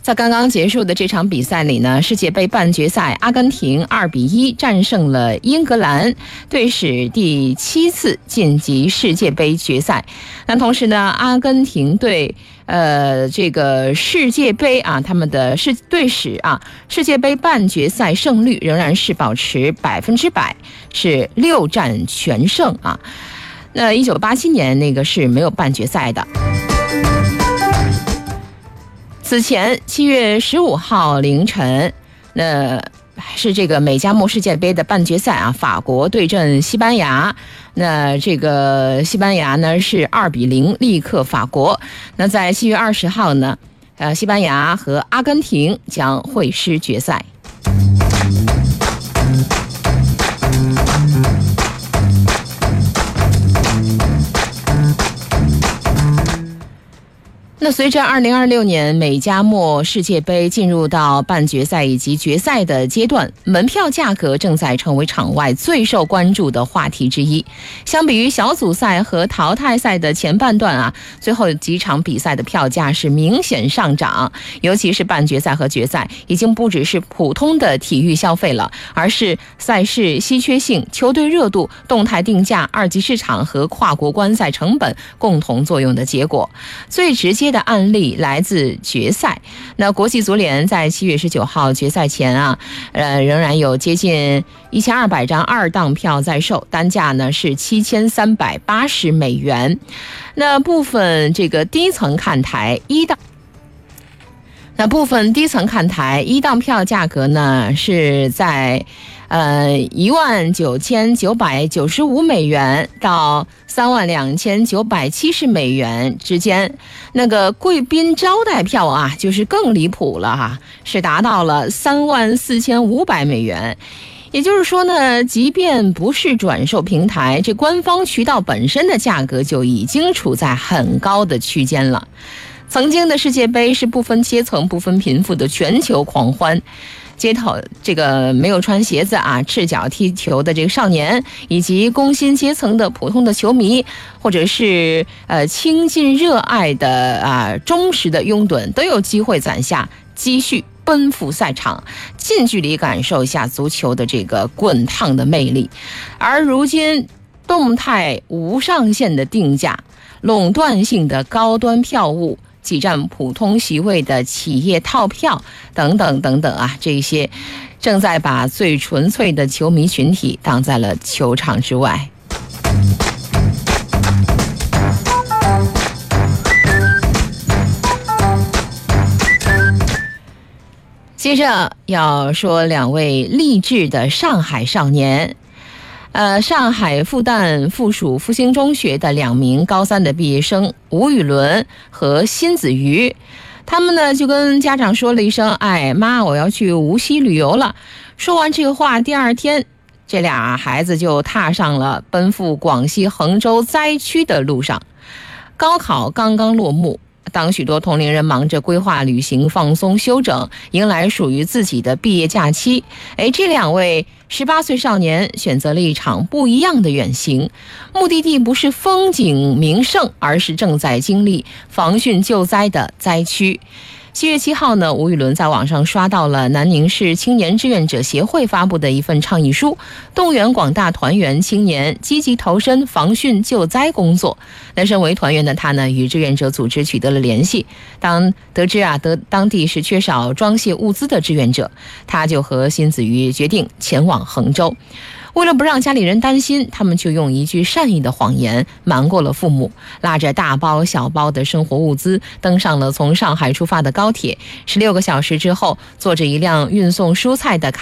在刚刚结束的这场比赛里呢，世界杯半决赛，阿根廷2-1战胜了英格兰，队史第7次晋级世界杯决赛。那同时呢，阿根廷队这个世界杯啊，他们的队史啊，世界杯半决赛胜率仍然是保持100%，是6战全胜啊。那1987年那个是没有半决赛的。此前7月15号凌晨，那是这个美加墨世界杯的半决赛啊，法国对阵西班牙。那这个西班牙呢是2-0力克法国。那在7月20号呢，西班牙和阿根廷将会师决赛。那随着2026年美加墨世界杯进入到半决赛以及决赛的阶段，门票价格正在成为场外最受关注的话题之一。相比于小组赛和淘汰赛的前半段啊，最后几场比赛的票价是明显上涨，尤其是半决赛和决赛，已经不只是普通的体育消费了，而是赛事稀缺性、球队热度、动态定价、二级市场和跨国观赛成本共同作用的结果。最直接的案例来自决赛。那国际足联在7月19号决赛前啊，仍然有接近1200张2档票在售，单价呢是7380美元。那部分这个低层看台一档票价格呢是在19995美元到32970美元之间。那个贵宾招待票啊，就是更离谱了哈，是达到了34500美元。也就是说呢，即便不是转售平台，这官方渠道本身的价格就已经处在很高的区间了。曾经的世界杯是不分阶层、不分贫富的全球狂欢。街头这个没有穿鞋子啊，赤脚踢球的这个少年，以及工薪阶层的普通的球迷，或者是倾尽热爱的忠实的拥趸，都有机会攒下积蓄，奔赴赛场，近距离感受一下足球的这个滚烫的魅力。而如今动态无上限的定价、垄断性的高端票务、挤占普通席位的企业套票等等等等啊，这些正在把最纯粹的球迷群体挡在了球场之外。接着要说2位励志的上海少年。上海复旦附属复兴中学的2名高3的毕业生吴宇伦和辛子瑜，他们呢就跟家长说了一声：“哎妈，我要去无锡旅游了。”说完这个话，第2天，这俩孩子就踏上了奔赴广西衡州灾区的路上。高考刚刚落幕，当许多同龄人忙着规划旅行、放松休整，迎来属于自己的毕业假期，这2位18岁少年选择了一场不一样的远行，目的地不是风景名胜，而是正在经历防汛救灾的灾区。7月7号呢，吴宇伦在网上刷到了南宁市青年志愿者协会发布的一份倡议书，动员广大团员青年积极投身防汛救灾工作。那身为团员的他呢，与志愿者组织取得了联系，当得知当地是缺少装卸物资的志愿者，他就和辛子瑜决定前往衡州。为了不让家里人担心，他们就用一句善意的谎言瞒过了父母，拉着大包小包的生活物资登上了从上海出发的高铁。16个小时之后，坐着一辆运送蔬菜的